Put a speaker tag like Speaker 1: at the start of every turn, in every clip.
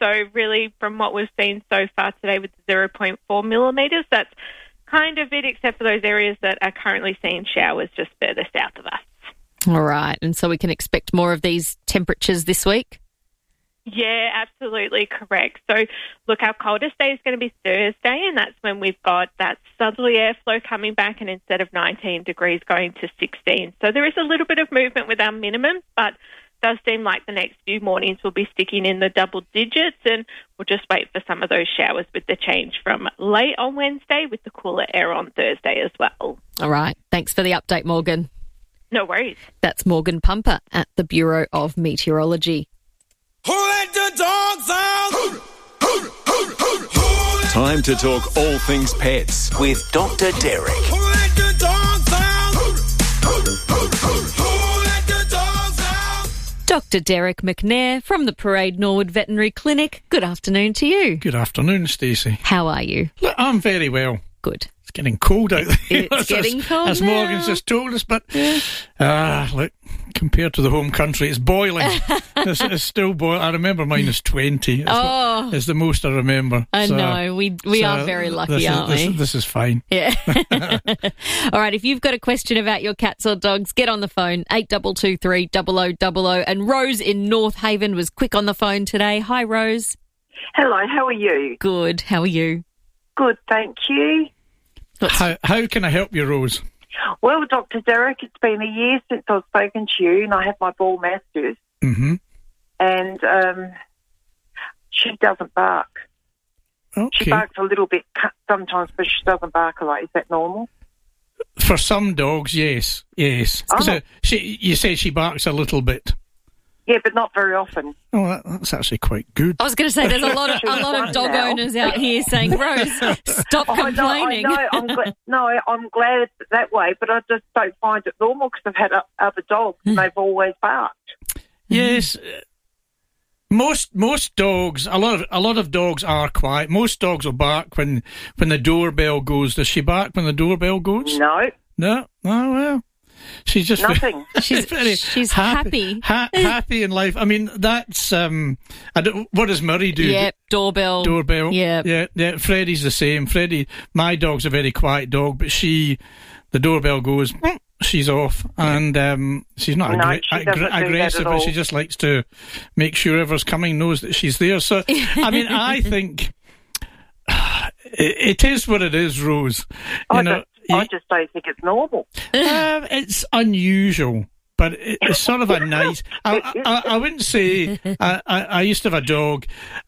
Speaker 1: So really, from what we've seen so far today with 0.4 millimetres, that's kind of it, except for those areas that are currently seeing showers just further south of us.
Speaker 2: All right, and so we can expect more of these temperatures this week?
Speaker 1: Yeah, absolutely correct. So, look, our coldest day is going to be Thursday, and that's when we've got that southerly airflow coming back, and instead of 19 degrees going to 16. So there is a little bit of movement with our minimums, but it does seem like the next few mornings will be sticking in the double digits, and we'll just wait for some of those showers with the change from late on Wednesday with the cooler air on Thursday as well.
Speaker 2: All right. Thanks for the update, Morgan.
Speaker 1: No worries.
Speaker 2: That's Morgan Pumper at the Bureau of Meteorology.
Speaker 3: Who let the dogs out?
Speaker 4: Time to talk all things pets with Dr. Derek.
Speaker 3: Who let the dogs out? Who let the dogs out?
Speaker 2: Dr. Derek McNair from the Parade Norwood Veterinary Clinic. Good afternoon to you.
Speaker 5: Good afternoon, Stacey.
Speaker 2: How are you?
Speaker 5: Look, I'm very well.
Speaker 2: Good.
Speaker 5: It's getting cold out there.
Speaker 2: It's getting cold
Speaker 5: as
Speaker 2: now.
Speaker 5: Morgan's just told us, but look, compared to the home country, it's boiling. It's still boiling. I remember minus 20. It's the most I remember.
Speaker 2: I know. We are very lucky, aren't we?
Speaker 5: This is fine.
Speaker 2: Yeah. All right, if you've got a question about your cats or dogs, get on the phone, 8223 0000. And Rose in North Haven was quick on the phone today. Hi, Rose.
Speaker 6: Hello, how are you?
Speaker 2: Good. How are you?
Speaker 6: Good, thank you.
Speaker 5: How can I help you, Rose?
Speaker 6: Well, Dr. Derek, it's been a year since I've spoken to you, and I have my ball masters.
Speaker 5: Mm-hmm.
Speaker 6: And she doesn't bark.
Speaker 5: Okay.
Speaker 6: She barks a little bit sometimes, but she doesn't bark a lot. Is that normal?
Speaker 5: For some dogs, yes.
Speaker 6: Oh.
Speaker 5: So you say she barks a little bit.
Speaker 6: Yeah, but not very often.
Speaker 5: Oh, that's actually quite good.
Speaker 2: I was going to say there's a lot of dog owners out here saying, Rose, stop complaining.
Speaker 6: I know, I'm glad it's that way, but I just don't find it normal because I've had other dogs and they've always barked.
Speaker 5: Yes. Most dogs, a lot of dogs are quiet. Most dogs will bark when the doorbell goes. Does she bark when the doorbell goes?
Speaker 6: No.
Speaker 5: No? Oh, well. She's just
Speaker 6: nothing.
Speaker 2: She's happy.
Speaker 5: Happy in life. I mean, that's what does Murray do?
Speaker 2: Yep, doorbell.
Speaker 5: Yeah. Freddie's the same. Freddie, my dog's a very quiet dog, but the doorbell goes, she's off, and she's not aggressive, but she just likes to make sure whoever's coming knows that she's there. So, I mean, I think it is what it is, Rose.
Speaker 6: I just don't think it's normal.
Speaker 5: It's unusual, but it's sort of a nice... I wouldn't say... I used to have a dog,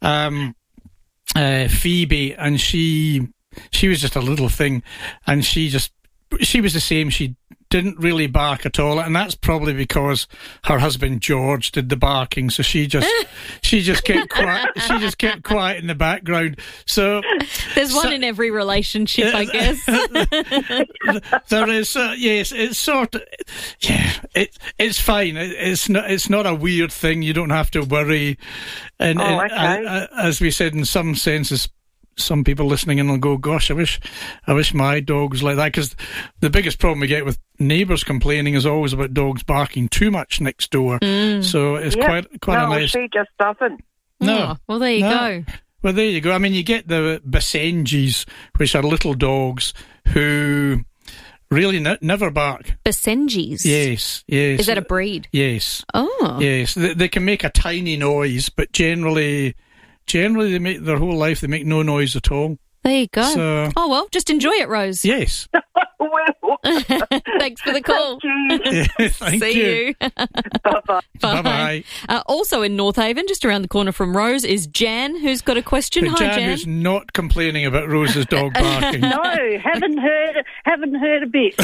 Speaker 5: Phoebe, and she was just a little thing, and she was the same. She didn't really bark at all, and that's probably because her husband George did the barking, so she just kept quiet. She just kept quiet in the background. So
Speaker 2: there's one in every relationship, I guess.
Speaker 5: There is, yes. It's sort of, it's fine. It's not a weird thing. You don't have to worry. And
Speaker 6: okay.
Speaker 5: As we said, in some senses, some people listening in will go, gosh, I wish my dog was like that, because the biggest problem we get with neighbours complaining is always about dogs barking too much next door. So it's quite a nice...
Speaker 6: she just doesn't.
Speaker 5: No.
Speaker 2: Oh, well, there you go.
Speaker 5: Well, there you go. I mean, you get the Basenjis, which are little dogs who really never bark.
Speaker 2: Basenjis?
Speaker 5: Yes.
Speaker 2: Is that a breed?
Speaker 5: Yes.
Speaker 2: Oh.
Speaker 5: Yes. They can make a tiny noise, but generally they make their whole life, they make no noise at all.
Speaker 2: There you go.
Speaker 5: So,
Speaker 2: oh, well, just enjoy it, Rose.
Speaker 5: Yes.
Speaker 6: Well.
Speaker 2: Thanks for the call.
Speaker 6: Thank you.
Speaker 5: Yeah, thank
Speaker 2: See you.
Speaker 6: Bye-bye.
Speaker 5: Bye-bye.
Speaker 2: Also in North Haven, just around the corner from Rose, is Jan, who's got a question.
Speaker 5: But
Speaker 2: Hi,
Speaker 5: Jan,
Speaker 2: Jan.
Speaker 5: who's not complaining about Rose's dog barking.
Speaker 7: No, haven't heard a bit.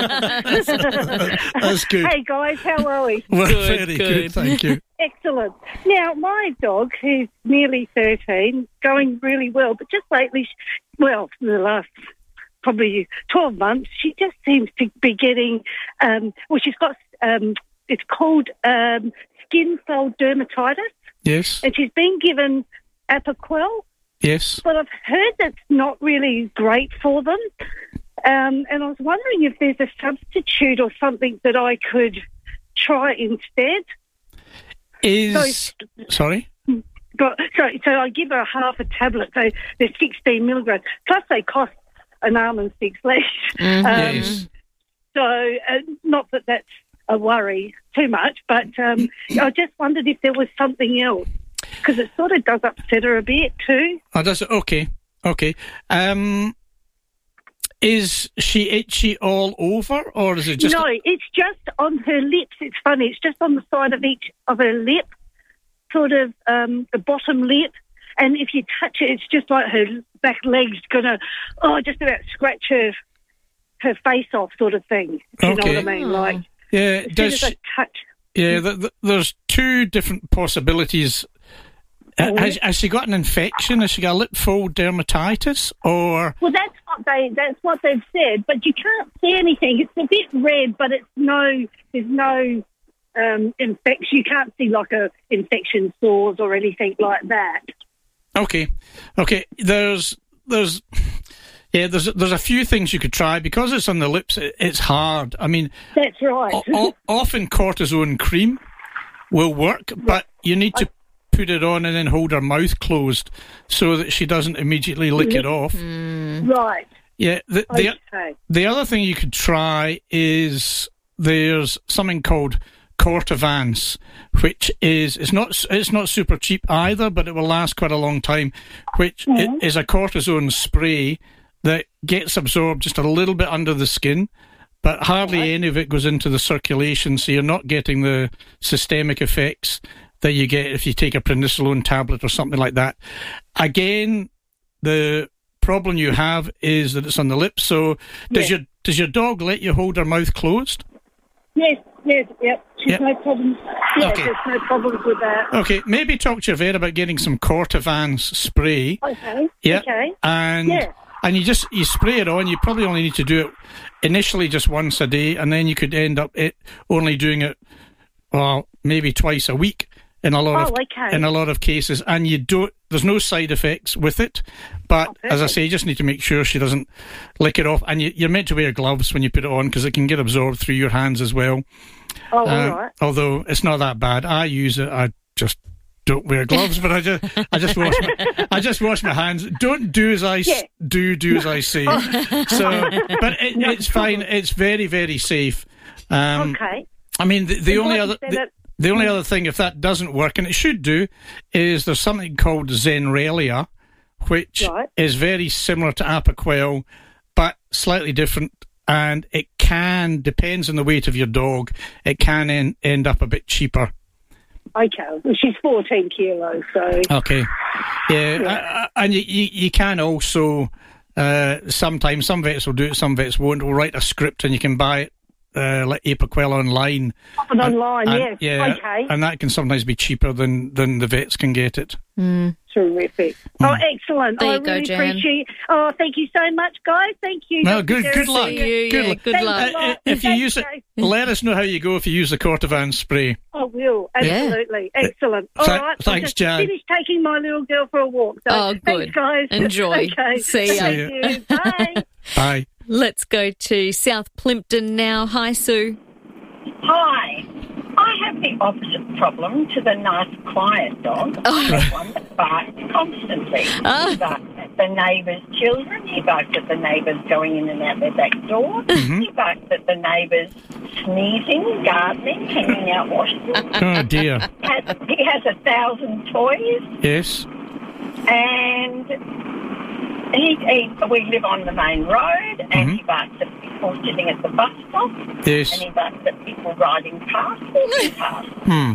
Speaker 5: That's good.
Speaker 7: Hey guys, how are we?
Speaker 5: Well,
Speaker 2: Good,
Speaker 5: very
Speaker 2: good.
Speaker 5: good, thank you.
Speaker 7: Excellent. Now, my dog, who's nearly 13, going really well, but just lately, for the last probably 12 months, she just seems to be getting, she's got, it's called skin fold dermatitis.
Speaker 5: Yes.
Speaker 7: And she's been given Apoquel.
Speaker 5: Yes.
Speaker 7: But I've heard that's not really great for them. And I was wondering if there's a substitute or something that I could try instead.
Speaker 5: Sorry?
Speaker 7: So I give her half a tablet. So they're 16 milligrams. Plus they cost an arm and 6 legs.
Speaker 5: Yes.
Speaker 7: So not that that's a worry too much, but I just wondered if there was something else, because it sort of does upset her a bit too.
Speaker 5: Oh, does it? Okay. Is she itchy all over, or is it just...
Speaker 7: No, it's just on her lips. It's funny. It's just on the side of each of her lip, sort of the bottom lip. And if you touch it, it's just like her back leg's going to, just about scratch her face off sort of thing. You know what I mean? Like,
Speaker 5: yeah,
Speaker 7: as soon as I touch...
Speaker 5: Yeah, there's two different possibilities. Has she got an infection? Has she got a lip fold dermatitis, or?
Speaker 7: Well, that's what they've said, but you can't see anything. It's a bit red, but there's no infection. You can't see like a infection sores or anything like that.
Speaker 5: Okay. There's a few things you could try because it's on the lips. It's hard. I mean,
Speaker 7: that's right.
Speaker 5: Often cortisone cream will work, but you need to put it on and then hold her mouth closed so that she doesn't immediately lick it off.
Speaker 7: Right.
Speaker 5: Yeah. The other thing you could try is there's something called Cortivance, which it's not super cheap either, but it will last quite a long time, which is a cortisone spray that gets absorbed just a little bit under the skin, but hardly any of it goes into the circulation, so you're not getting the systemic effects that you get if you take a prednisolone tablet or something like that. Again, the problem you have is that it's on the lips. So does your dog let you hold her mouth closed?
Speaker 7: Yes, yep. She's no problems. Yeah,
Speaker 5: okay.
Speaker 7: There's no problems with that.
Speaker 5: Okay, maybe talk to your vet about getting some Cortivance spray.
Speaker 7: Okay.
Speaker 5: Yeah.
Speaker 7: Okay.
Speaker 5: And you spray it on. You probably only need to do it initially just once a day, and then you could end up only doing it, maybe twice a week in a lot of cases. And there's no side effects with it. But as I say, you just need to make sure she doesn't lick it off. And you're meant to wear gloves when you put it on because it can get absorbed through your hands as well.
Speaker 7: Oh, all right.
Speaker 5: Although it's not that bad. I use it. I just don't wear gloves, but I just wash my hands. Don't do as I do as I say. But it's fine. It's very, very safe.
Speaker 7: Okay.
Speaker 5: I mean, the only other thing, if that doesn't work, and it should do, is there's something called Zenrelia, which is very similar to Apoquel, but slightly different, and it depends on the weight of your dog, it can end up a bit cheaper.
Speaker 7: Okay, well, she's 14 kilos, so... Okay,
Speaker 5: yeah. And you can also, sometimes, some vets will do it, some vets won't, will write a script and you can buy it, like Apoquel online.
Speaker 7: Yes.
Speaker 5: Yeah,
Speaker 7: okay.
Speaker 5: And that can sometimes be cheaper than the vets can get it.
Speaker 7: Terrific. Oh, excellent.
Speaker 2: There you
Speaker 7: I
Speaker 2: go,
Speaker 7: really
Speaker 2: Jan.
Speaker 7: appreciate. Oh, thank you so much, guys. Thank you.
Speaker 5: No, good luck.
Speaker 2: Good luck.
Speaker 5: If you use it, let us know how you go if you use the Cortivance spray.
Speaker 7: I will. Absolutely. Excellent. All right.
Speaker 5: Thanks, Jan.
Speaker 7: I finished taking my little girl for a walk. So
Speaker 2: good.
Speaker 7: Thanks, guys.
Speaker 2: Enjoy.
Speaker 7: Okay.
Speaker 2: See ya.
Speaker 7: Thank you. Bye.
Speaker 5: Bye.
Speaker 2: Let's go to South Plympton now. Hi, Sue.
Speaker 8: Hi. I have the opposite problem to the nice, quiet dog. I have one that barks constantly. He barks at the neighbours' children. He barks at the neighbours going in and out their back door. He barks at the neighbours sneezing, gardening, hanging out washing.
Speaker 5: Oh, dear.
Speaker 8: He has 1,000 toys.
Speaker 5: Yes.
Speaker 8: And we live on the main road, and he barks at people sitting at the bus stop.
Speaker 5: Yes.
Speaker 8: And he barks at people riding past, walking past.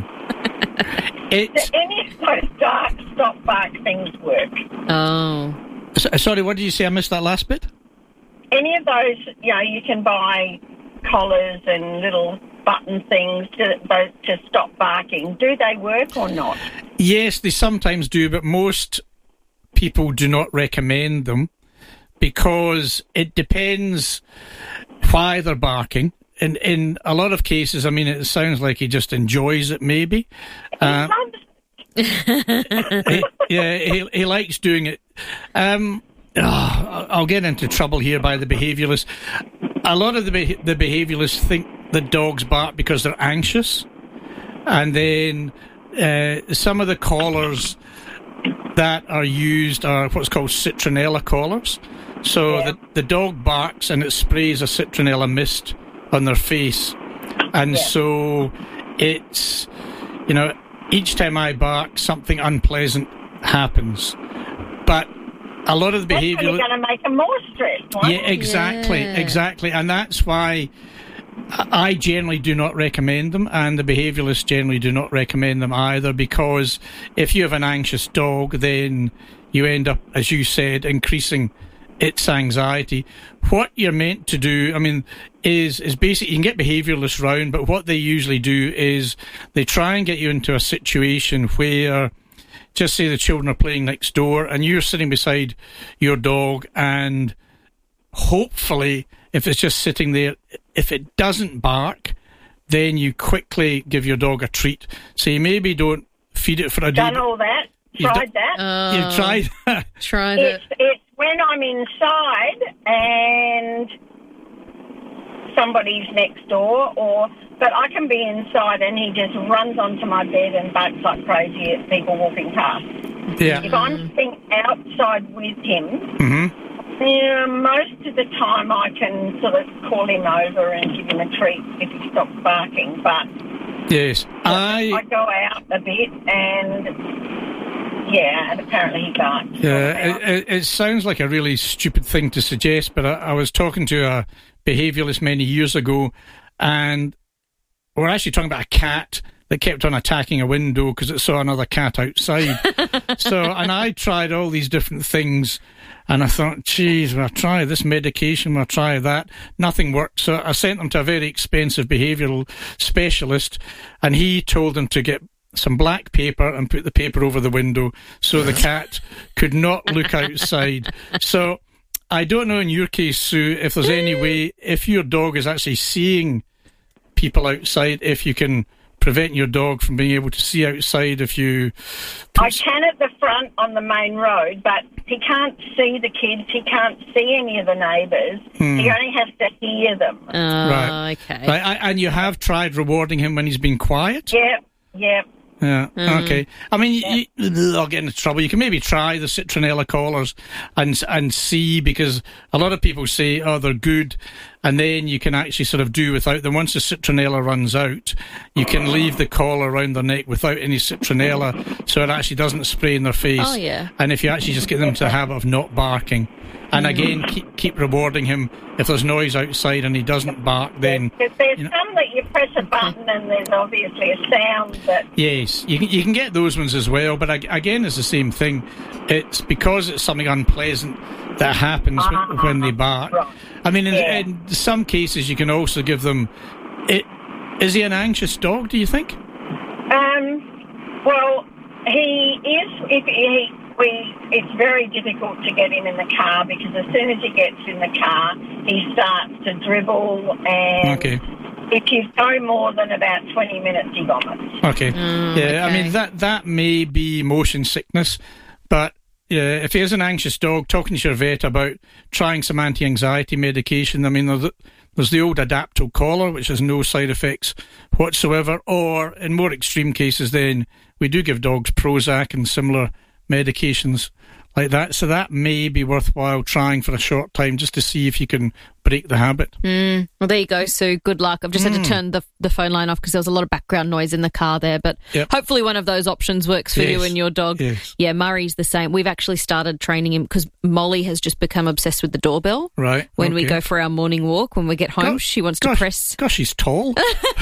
Speaker 8: Do any of those dark stop bark things work?
Speaker 2: Oh.
Speaker 5: Sorry, what did you say? I missed that last bit.
Speaker 8: Any of those, you can buy collars and little button things to stop barking. Do they work or not?
Speaker 5: Yes, they sometimes do, but most people do not recommend them because it depends why they're barking. And in a lot of cases, I mean, it sounds like he just enjoys it, maybe. He likes doing it. I'll get into trouble here by the behaviouralists. A lot of the behaviouralists think that dogs bark because they're anxious. And then some of the callers that are used are what's called citronella collars. So the dog barks and it sprays a citronella mist on their face. And so it's, each time I bark, something unpleasant happens. But a lot of the behaviour...
Speaker 8: That's going to make them more stressed, right?
Speaker 5: Yeah, exactly. And that's why I generally do not recommend them, and the behaviouralists generally do not recommend them either, because if you have an anxious dog, then you end up, as you said, increasing its anxiety. What you're meant to do, is basically, you can get behaviouralists round, but what they usually do is they try and get you into a situation where, just say the children are playing next door and you're sitting beside your dog, and hopefully, if it's just sitting there, if it doesn't bark, then you quickly give your dog a treat. So you maybe don't feed it for a day.
Speaker 8: Done all that. Tried that.
Speaker 5: You've tried that.
Speaker 2: Tried it.
Speaker 8: It's when I'm inside and somebody's next door, but I can be inside and he just runs onto my bed and barks like crazy at people walking past.
Speaker 5: Yeah.
Speaker 8: If I'm sitting outside with him,
Speaker 5: Mm-hmm.
Speaker 8: most of the time I can sort of call him over and give him a treat if he stops barking. But
Speaker 5: yes,
Speaker 8: I go out a bit and apparently he barks.
Speaker 5: Yeah, it sounds like a really stupid thing to suggest, but I was talking to a behaviouralist many years ago, and we're actually talking about a cat that kept on attacking a window because it saw another cat outside. And I tried all these different things, and I thought, geez, we'll try this medication, we'll try that. Nothing worked. So I sent them to a very expensive behavioural specialist, and he told them to get some black paper and put the paper over the window so the cat could not look outside. So I don't know in your case, Sue, if there's any way, if your dog is actually seeing people outside, if you can prevent your dog from being able to see outside if you...
Speaker 8: I can at the front on the main road, but he can't see the kids, he can't see any of the neighbours. He only has to hear them.
Speaker 5: Right.
Speaker 2: Okay.
Speaker 5: Right. And you have tried rewarding him when he's been quiet?
Speaker 8: Yep.
Speaker 5: Yeah, okay. I'll get into trouble. You can maybe try the citronella collars and see, because a lot of people say, they're good, and then you can actually sort of do without them. Once the citronella runs out, you can leave the collar around their neck without any citronella, so it actually doesn't spray in their face.
Speaker 2: Oh, yeah.
Speaker 5: And if you actually just get them to the habit of not barking, and again, keep rewarding him. If there's noise outside and he doesn't bark, then...
Speaker 8: Because there's some that you press a button and there's obviously a sound that...
Speaker 5: Yes, you can get those ones as well, but again, it's the same thing. It's because it's something unpleasant that happens when they bark.
Speaker 8: Right.
Speaker 5: In some cases, you can also give them... Is he an anxious dog, do you think?
Speaker 8: Well, he is... It's very difficult to get him in the car, because as soon as he gets in the car, he starts to dribble, and if you go more than about 20 minutes, he vomits.
Speaker 5: Okay. That may be motion sickness, but if he is an anxious dog, talking to your vet about trying some anti-anxiety medication. There's the old Adapto collar, which has no side effects whatsoever, or in more extreme cases, then we do give dogs Prozac and similar medications like that, so that may be worthwhile trying for a short time just to see if you can break the habit.
Speaker 2: Well, there you go, Sue. Good luck. I've just had to turn the phone line off because there was a lot of background noise in the car there, but hopefully one of those options works for you and your dog.
Speaker 5: Yes.
Speaker 2: Yeah, Murray's the same. We've actually started training him because Molly has just become obsessed with the doorbell.
Speaker 5: Right.
Speaker 2: When we go for our morning walk, when we get home, she wants to press...
Speaker 5: Gosh, she's tall.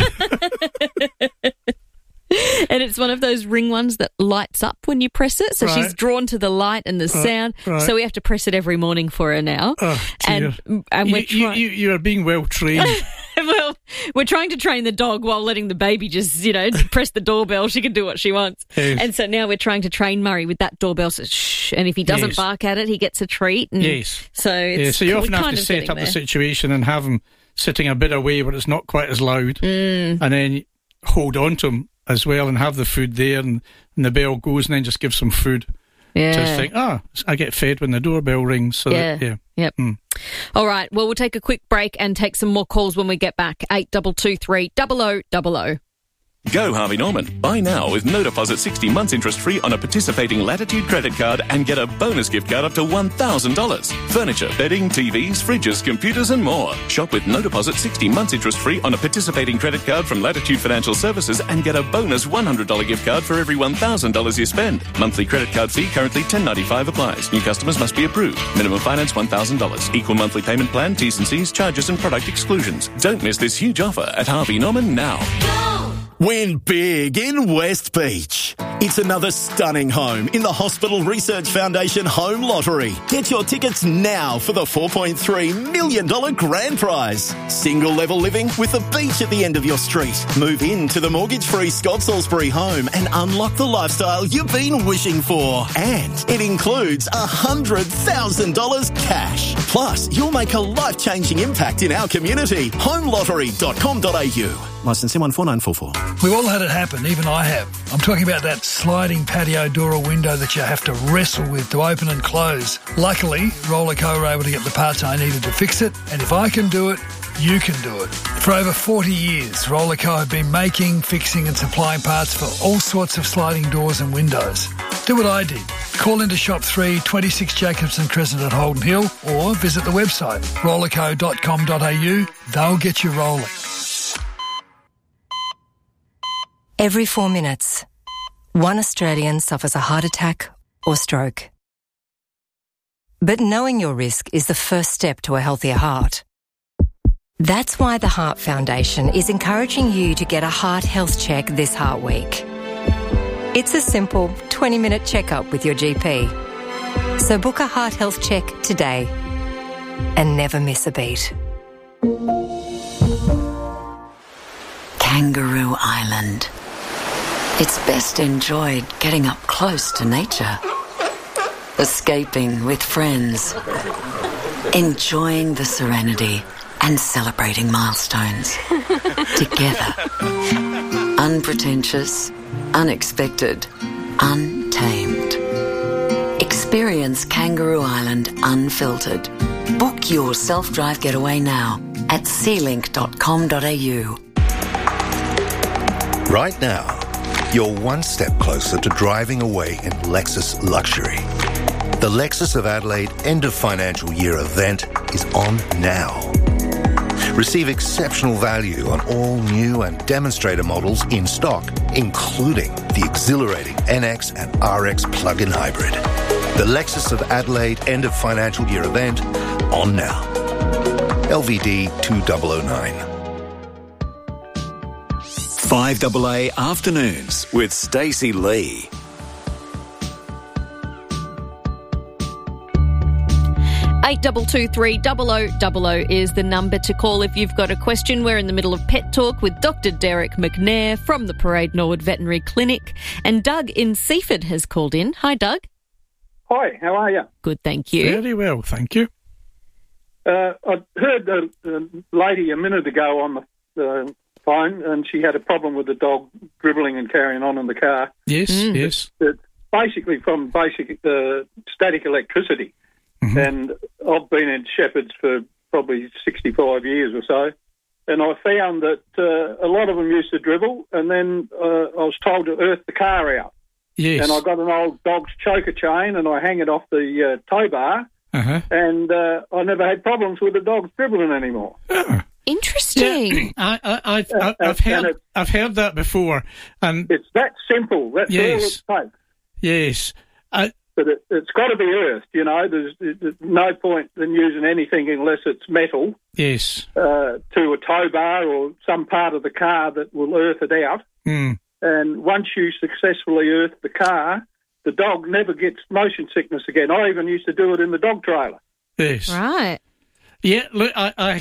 Speaker 2: And it's one of those ring ones that lights up when you press it. So she's drawn to the light and the sound.
Speaker 5: Right.
Speaker 2: So we have to press it every morning for her now.
Speaker 5: Oh, dear.
Speaker 2: And we're
Speaker 5: you are being well trained.
Speaker 2: Well, we're trying to train the dog while letting the baby just, press the doorbell. She can do what she wants.
Speaker 5: Yes.
Speaker 2: And so now we're trying to train Murray with that doorbell. So shh. And if he doesn't bark at it, he gets a treat. And So it's
Speaker 5: so you often have to set up the situation and have him sitting a bit away where it's not quite as loud. And then hold on to him as well and have the food there, and the bell goes, and then just give some food. Just think, I get fed when the doorbell rings. So
Speaker 2: Yep. All right. Well, we'll take a quick break and take some more calls when we get back. 8223 0000.
Speaker 9: Go Harvey Norman. Buy now with no deposit 60 months interest free on a participating Latitude credit card and get a bonus gift card up to $1,000. Furniture, bedding, TVs, fridges, computers and more. Shop with no deposit 60 months interest free on a participating credit card from Latitude Financial Services and get a bonus $100 gift card for every $1,000 you spend. Monthly credit card fee currently $10.95 applies. New customers must be approved. Minimum finance $1,000. Equal monthly payment plan, T's and C's, charges and product exclusions. Don't miss this huge offer at Harvey Norman now.
Speaker 10: Win big in West Beach. It's another stunning home in the Hospital Research Foundation Home Lottery. Get your tickets now for the $4.3 million grand prize. Single level living with a beach at the end of your street. Move into the mortgage-free Scott Salisbury home and unlock the lifestyle you've been wishing for. And it includes $100,000 cash. Plus, you'll make a life-changing impact in our community. Homelottery.com.au. Licence M149444.
Speaker 11: We've all had it happen, even I have. I'm talking about that sliding patio door or window that you have to wrestle with to open and close. Luckily, Rollerco were able to get the parts I needed to fix it, and if I can do it, you can do it. For over 40 years, Rollerco have been making, fixing and supplying parts for all sorts of sliding doors and windows. Do what I did. Call into Shop 3, 26 Jacobson Crescent at Holden Hill, or visit the website, rollerco.com.au. They'll get you rolling.
Speaker 12: Every 4 minutes, one Australian suffers a heart attack or stroke. But knowing your risk is the first step to a healthier heart. That's why the Heart Foundation is encouraging you to get a heart health check this Heart Week. It's a simple 20-minute checkup with your GP. So book a heart health check today and never miss a beat.
Speaker 13: Kangaroo Island. It's best enjoyed getting up close to nature, escaping with friends, enjoying the serenity and celebrating milestones together. Unpretentious, unexpected, untamed. Experience Kangaroo Island unfiltered. Book your self-drive getaway now at sealink.com.au.
Speaker 14: Right now, you're one step closer to driving away in Lexus Luxury. The Lexus of Adelaide End of Financial Year event is on now. Receive exceptional value on all new and demonstrator models in stock, including the exhilarating NX and RX plug-in hybrid. The Lexus of Adelaide End of Financial Year event on now. LVD 2009.
Speaker 4: 5AA Afternoons with Stacey Lee.
Speaker 2: Eight 8223000 is the number to call if you've got a question. We're in the middle of Pet Talk with Dr. Derek McNair from the Parade Norwood Veterinary Clinic, and Doug in Seaford has called in. Hi, Doug.
Speaker 15: Hi, how are you?
Speaker 2: Good, thank you.
Speaker 5: Very well, thank you.
Speaker 15: I heard the lady a minute ago on the phone, and she had a problem with the dog dribbling and carrying on in the car.
Speaker 5: Yes, yes.
Speaker 15: It's basically from static electricity. Mm-hmm. And I've been in shepherds for probably 65 years or so, and I found that a lot of them used to dribble, and then I was told to earth the car out.
Speaker 5: Yes.
Speaker 15: And I got an old dog's choker chain, and I hang it off the tow bar, and I never had problems with the dogs dribbling anymore.
Speaker 5: Oh.
Speaker 2: Interesting.
Speaker 5: Yeah. I've heard that before, and
Speaker 15: it's that simple. That's all it takes.
Speaker 5: Yes.
Speaker 15: But it's got to be earthed, you know. There's no point in using anything unless it's metal.
Speaker 5: Yes.
Speaker 15: To a tow bar or some part of the car that will earth it out.
Speaker 5: Mm.
Speaker 15: And once you successfully earth the car, the dog never gets motion sickness again. I even used to do it in the dog trailer.
Speaker 5: Yes.
Speaker 2: Right.
Speaker 5: Yeah, look, I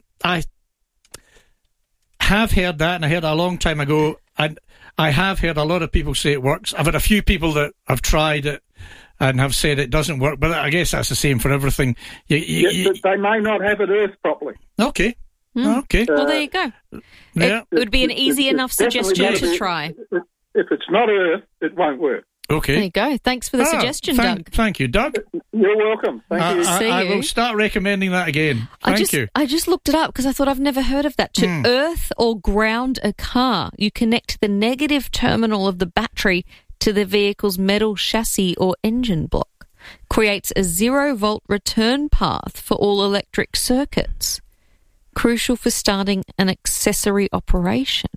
Speaker 5: have heard that, and I heard it a long time ago, and I have heard a lot of people say it works. I've had a few people that have tried it and have said it doesn't work, but I guess that's the same for everything.
Speaker 15: Yes, they may not have it earthed properly.
Speaker 5: Okay. Okay.
Speaker 2: Well, there you go.
Speaker 5: Yeah.
Speaker 2: It would be an easy enough suggestion to try.
Speaker 15: If it's not earthed, it won't work.
Speaker 5: Okay.
Speaker 2: There you go. Thanks for the suggestion, Doug.
Speaker 5: Thank you, Doug.
Speaker 15: You're welcome. Thank you.
Speaker 5: I will start recommending that again. Thank you.
Speaker 2: I just looked it up because I thought I've never heard of that. To earth or ground a car, you connect the negative terminal of the battery to the vehicle's metal chassis or engine block. Creates a 0-volt return path for all electric circuits. Crucial for starting an accessory operation.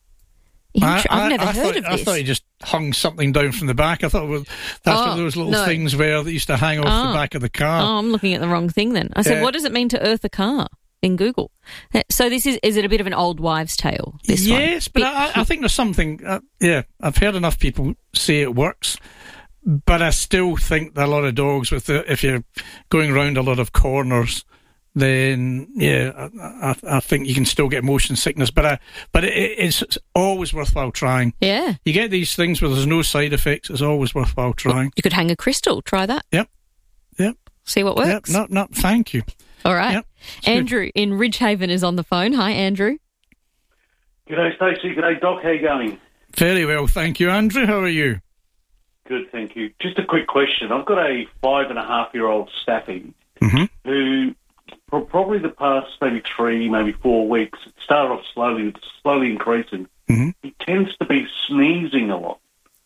Speaker 2: I've never heard of this.
Speaker 5: I thought he just hung something down from the back. I thought that's what those little things were that used to hang off the back of the car.
Speaker 2: Oh, I'm looking at the wrong thing then. I said, what does it mean to earth a car in Google? So this is it a bit of an old wives' tale, this one?
Speaker 5: Yes, but I think there's something, I've heard enough people say it works, but I still think that a lot of dogs, if you're going around a lot of corners, then I think you can still get motion sickness, but it's always worthwhile trying.
Speaker 2: Yeah,
Speaker 5: you get these things where there's no side effects. It's always worthwhile trying.
Speaker 2: You could hang a crystal. Try that.
Speaker 5: Yep.
Speaker 2: See what works.
Speaker 5: Yep. No, thank you.
Speaker 2: All right.
Speaker 5: Yep.
Speaker 2: Andrew in Ridgehaven is on the phone. Hi, Andrew.
Speaker 16: G'day, Stacey. G'day, Doc. How you going?
Speaker 5: Very well, thank you, Andrew. How are you?
Speaker 16: Good, thank you. Just a quick question. I've got a 5.5-year-old Staffy who, for probably the past maybe 3, maybe 4 weeks, it started off slowly increasing. He tends to be sneezing a lot,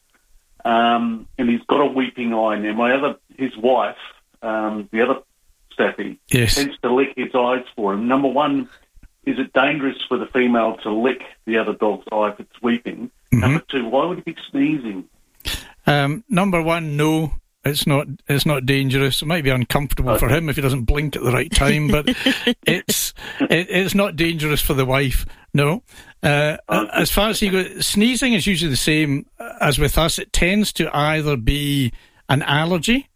Speaker 16: and he's got a weeping eye. Now, his wife, the other Staffy, tends to lick his eyes for him. Number one, is it dangerous for the female to lick the other dog's eye if it's weeping? Number two, why would he be sneezing?
Speaker 5: Number one, no. It's not dangerous. It might be uncomfortable for him if he doesn't blink at the right time, but it's not dangerous for the wife. No. As far as he goes, sneezing is usually the same as with us. It tends to either be an allergy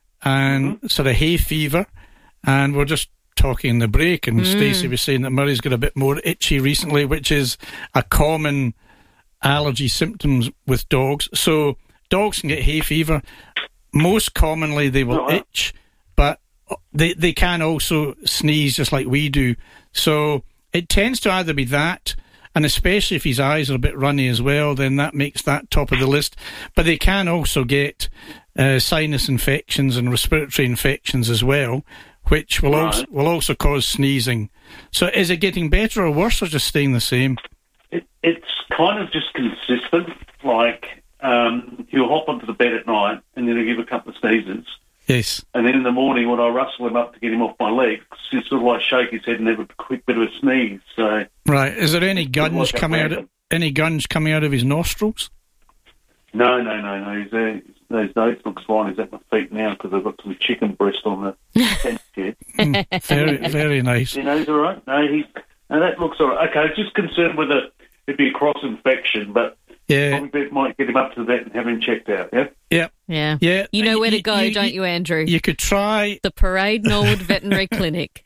Speaker 5: and sort of hay fever, and we're just talking in the break, and Stacey was saying that Murray's got a bit more itchy recently, which is a common allergy symptoms with dogs. So dogs can get hay fever. Most commonly, they will itch, but they can also sneeze just like we do. So it tends to either be that, and especially if his eyes are a bit runny as well, then that makes that top of the list. But they can also get sinus infections and respiratory infections as well, which will also cause sneezing. So is it getting better or worse, or just staying the same?
Speaker 16: It's kind of just consistent, like... he'll hop onto the bed at night and then he'll give a couple of sneezes.
Speaker 5: Yes.
Speaker 16: And then in the morning when I rustle him up to get him off my legs, he'll sort of like shake his head and have a quick bit of a sneeze. So
Speaker 5: right. Is there any gunge coming out of his nostrils?
Speaker 16: No. Those notes looks fine. He's at my feet now because I've got some chicken breast on the tent here.
Speaker 5: Very, very nice.
Speaker 16: You know, he's all right. No, that looks all right. Okay, I was just concerned whether it'd be a cross infection, but probably might get him up to the vet and have him checked out,
Speaker 2: Yeah. You know where to go, don't you, Andrew?
Speaker 5: You could try...
Speaker 2: the Parade Norwood Veterinary Clinic.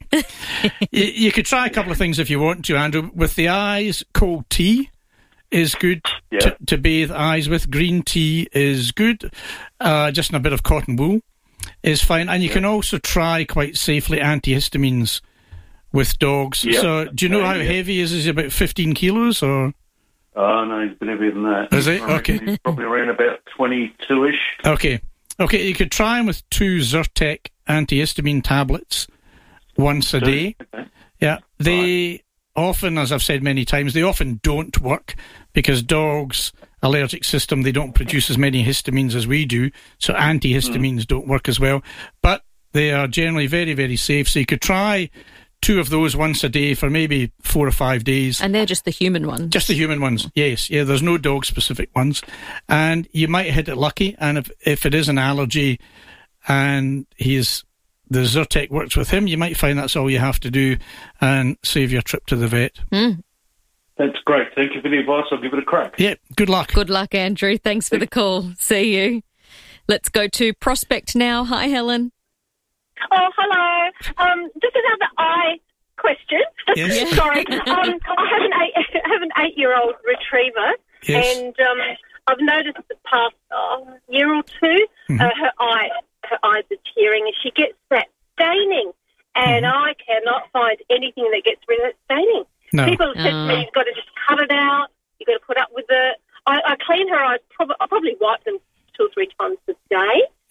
Speaker 5: You could try a couple of things if you want to, Andrew. With the eyes, cold tea is good to bathe eyes with. Green tea is good. Just in a bit of cotton wool is fine. And you can also try, quite safely, antihistamines with dogs.
Speaker 16: Yep.
Speaker 5: So do you know how heavy he is? Is he about 15 kilos or...
Speaker 16: Oh, no, he's been heavier than that.
Speaker 5: Is he? Okay.
Speaker 16: He's probably around about 22-ish.
Speaker 5: Okay, you could try him with 2 Zyrtec antihistamine tablets once a day.
Speaker 16: Okay.
Speaker 5: Yeah, they often, as I've said many times, they often don't work because dogs' allergic system, they don't produce as many histamines as we do, so antihistamines don't work as well. But they are generally very, very safe, so you could try 2 of those once a day for maybe 4 or 5 days.
Speaker 2: And they're just the human ones? Just
Speaker 5: the human ones, yes. Yeah, there's no dog-specific ones. And you might hit it lucky, and if it is an allergy and the Zyrtec works with him, you might find that's all you have to do and save your trip to the vet.
Speaker 16: That's great. Thank you for the advice. I'll give it a crack.
Speaker 5: Yeah, good luck.
Speaker 2: Good luck, Andrew. Thanks for the call. See you. Let's go to Prospect now. Hi, Helen.
Speaker 17: Oh, hello. Just another eye question.
Speaker 5: Yes.
Speaker 17: Sorry. I have an 8-year-old retriever, and I've noticed the past year or two, her eyes are tearing, and she gets that staining, and I cannot find anything that gets rid of that staining.
Speaker 5: No.
Speaker 17: People have said to me, you've got to just cut it out. You've got to put up with it. I clean her eyes. I probably wipe them 2 or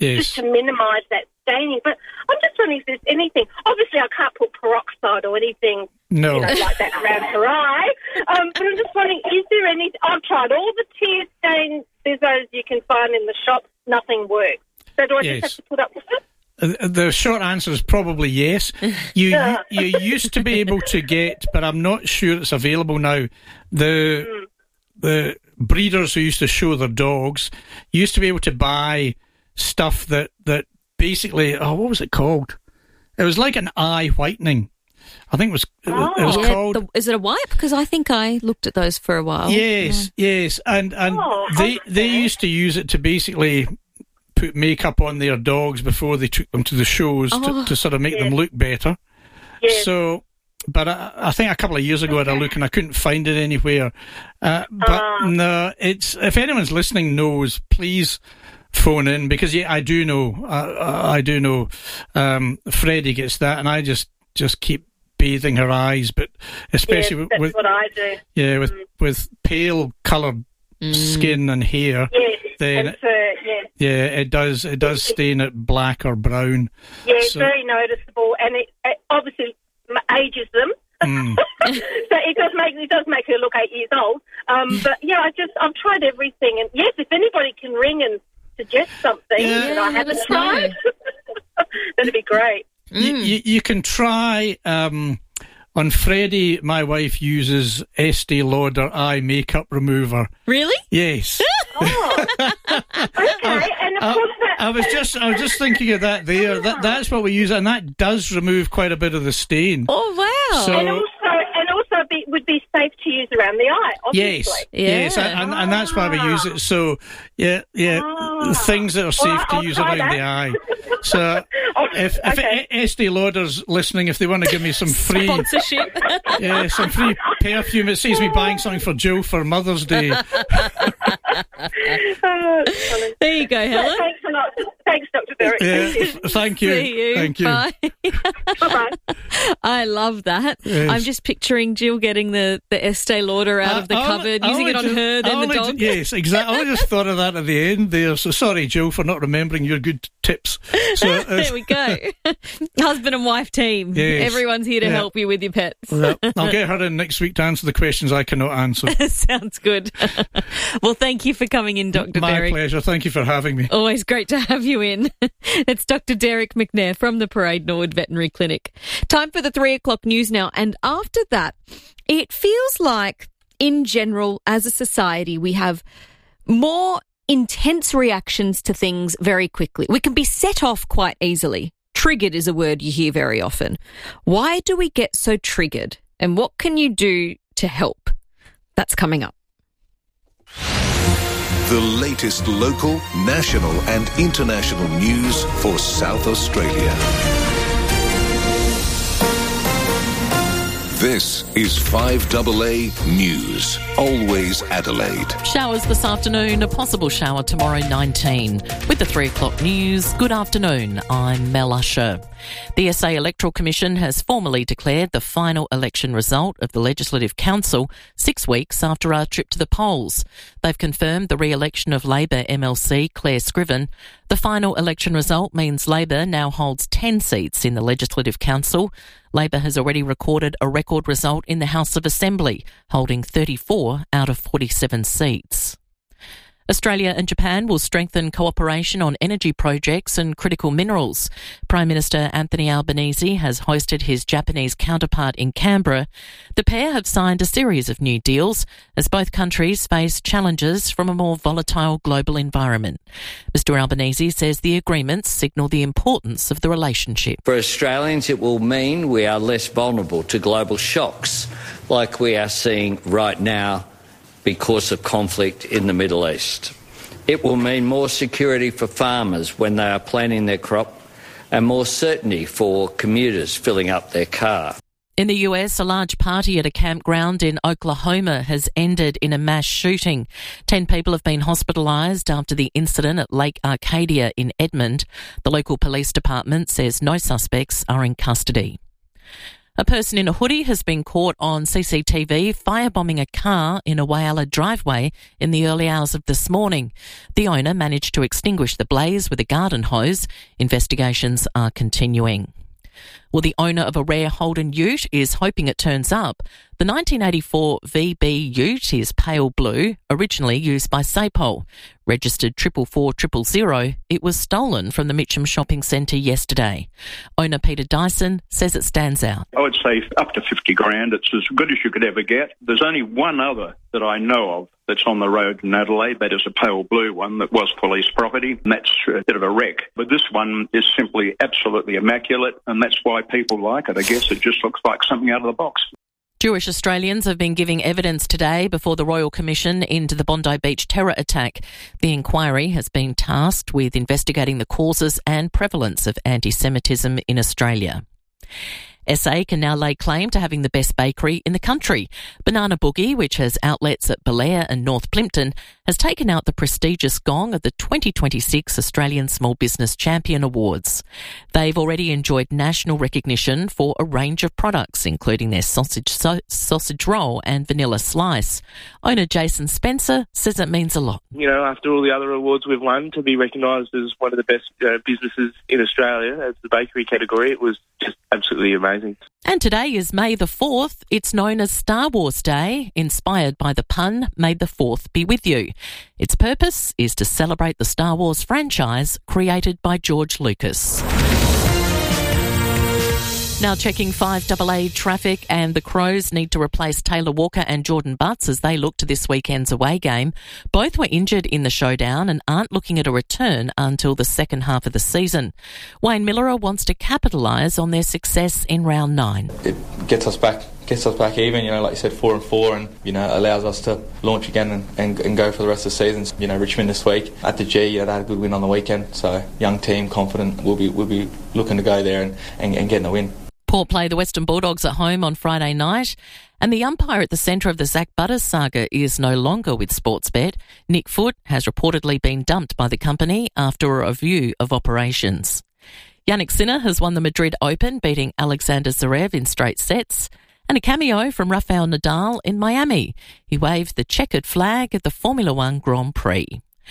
Speaker 17: just to minimise that staining. But I'm just wondering if there's anything. Obviously, I can't put peroxide or anything like that around her eye. But I'm just wondering, is there any... I've tried all the tear stain scissors you can find in the shop. Nothing works. So do I just have to put up with it?
Speaker 5: The short answer is probably yes. You used to be able to get, but I'm not sure it's available now, the breeders who used to show their dogs used to be able to buy stuff that basically, what was it called? It was like an eye whitening. I think it was called...
Speaker 2: is it a wipe? Because I think I looked at those for a while.
Speaker 5: Yes. And they used to use it to basically... put makeup on their dogs before they took them to the shows to sort of make them look better.
Speaker 17: Yes.
Speaker 5: So, but I think a couple of years ago I had a look and I couldn't find it anywhere. But no, if anyone's listening knows, please phone in, because I do know. I do know. Freddie gets that, and I just keep bathing her eyes, but especially with
Speaker 17: what I do.
Speaker 5: Yeah, with pale coloured skin and hair.
Speaker 17: Yes.
Speaker 5: Then it does stain it black or brown.
Speaker 17: Yeah, it's very noticeable, and it obviously ages them. So it does make her look 8 years old. But yeah, I've tried everything, and yes, if anybody can ring and suggest something that I haven't tried, that'd be great.
Speaker 5: You can try. On Freddie, my wife uses Estee Lauder eye makeup remover.
Speaker 2: Really?
Speaker 5: Yes.
Speaker 17: Okay, and of course
Speaker 5: I was just thinking of that there. That's what we use, and that does remove quite a bit of the stain.
Speaker 2: Oh wow!
Speaker 5: So,
Speaker 17: and also would be safe to use around the eye. Obviously.
Speaker 5: Yes, and that's why we use it. So things that are safe to use around the eye. So if Estee Lauder's listening, if they want to give me some free
Speaker 2: sponsorship,
Speaker 5: some free perfume, it saves me buying something for Jill for Mother's Day.
Speaker 2: There you go, Helen.
Speaker 17: Thanks a lot. Thanks, Dr. Derek.
Speaker 5: Thank you.
Speaker 2: See you.
Speaker 5: Thank you.
Speaker 2: Bye.
Speaker 17: Bye-bye.
Speaker 2: I love that.
Speaker 5: Yes.
Speaker 2: I'm just picturing Jill getting the Estee Lauder out of the cupboard, using it on her, then the dog.
Speaker 5: Yes, exactly. I just thought of that at the end there. So sorry, Jill, for not remembering your good tips. So,
Speaker 2: there we go. Husband and wife team.
Speaker 5: Yes.
Speaker 2: Everyone's here to help you with your pets.
Speaker 5: Well, I'll get her in next week to answer the questions I cannot answer.
Speaker 2: Sounds good. Well, thank you for coming in, Dr. Derek.
Speaker 5: My pleasure. Thank you for having me.
Speaker 2: Always great to have you in. It's Dr. Derek McNair from the Parade Norwood Veterinary Clinic. Time for the 3 o'clock news now. And after that, it feels like, in general, as a society, we have more intense reactions to things very quickly. We can be set off quite easily. Triggered is a word you hear very often. Why do we get so triggered? And what can you do to help? That's coming up.
Speaker 14: The latest local, national and international news for South Australia. This is 5AA News. Always Adelaide.
Speaker 18: Showers this afternoon, a possible shower tomorrow 19. With the 3 o'clock news, good afternoon, I'm Mel Usher. The SA Electoral Commission has formally declared the final election result of the Legislative Council 6 weeks after our trip to the polls. They've confirmed the re-election of Labor MLC Claire Scriven. The final election result means Labor now holds 10 seats in the Legislative Council. Labor has already recorded a record result in the House of Assembly, holding 34 out of 47 seats. Australia and Japan will strengthen cooperation on energy projects and critical minerals. Prime Minister Anthony Albanese has hosted his Japanese counterpart in Canberra. The pair have signed a series of new deals as both countries face challenges from a more volatile global environment. Mr Albanese says the agreements signal the importance of the relationship.
Speaker 19: For Australians, it will mean we are less vulnerable to global shocks like we are seeing right now because of conflict in the Middle East. It will mean more security for farmers when they are planting their crop and more certainty for commuters filling up their car.
Speaker 18: In the US, a large party at a campground in Oklahoma has ended in a mass shooting. 10 people have been hospitalised after the incident at Lake Arcadia in Edmond. The local police department says no suspects are in custody. A person in a hoodie has been caught on CCTV firebombing a car in a Whyalla driveway in the early hours of this morning. The owner managed to extinguish the blaze with a garden hose. Investigations are continuing. Well, the owner of a rare Holden ute is hoping it turns up. The 1984 VB ute is pale blue, originally used by Sapol. Registered 44400, it was stolen from the Mitcham Shopping Centre yesterday. Owner Peter Dyson says it stands out.
Speaker 20: I would say up to 50 grand. It's as good as you could ever get. There's only one other that I know of that's on the road in Adelaide. That is a pale blue one that was police property, and that's a bit of a wreck. But this one is simply absolutely immaculate, and that's why people like it. I guess it just looks like something out of the box.
Speaker 18: Jewish Australians have been giving evidence today before the Royal Commission into the Bondi Beach terror attack. The inquiry has been tasked with investigating the causes and prevalence of anti-Semitism in Australia. SA can now lay claim to having the best bakery in the country. Banana Boogie, which has outlets at Belair and North Plympton, has taken out the prestigious gong at the 2026 Australian Small Business Champion Awards. They've already enjoyed national recognition for a range of products, including their sausage roll and vanilla slice. Owner Jason Spencer says it means a lot.
Speaker 21: You know, after all the other awards we've won, to be recognised as one of the best businesses in Australia as the bakery category, it was just absolutely amazing.
Speaker 18: And today is May the 4th. It's known as Star Wars Day, inspired by the pun, May the 4th be with you. Its purpose is to celebrate the Star Wars franchise created by George Lucas. Now checking 5AA traffic, and the Crows need to replace Taylor Walker and Jordan Butts as they look to this weekend's away game. Both were injured in the showdown and aren't looking at a return until the second half of the season. Wayne Miller wants to capitalise on their success in round 9.
Speaker 22: It gets us back even, like you said, 4-4, and, allows us to launch again and go for the rest of the season. Richmond this week at the G, they had a good win on the weekend, so young team, confident, we'll be looking to go there and getting a win.
Speaker 18: Port play the Western Bulldogs at home on Friday night, and the umpire at the centre of the Zach Butters saga is no longer with Sportsbet. Nick Foote has reportedly been dumped by the company after a review of operations. Yannick Sinner has won the Madrid Open, beating Alexander Zverev in straight sets, and a cameo from Rafael Nadal in Miami. He waved the checkered flag at the Formula One Grand Prix.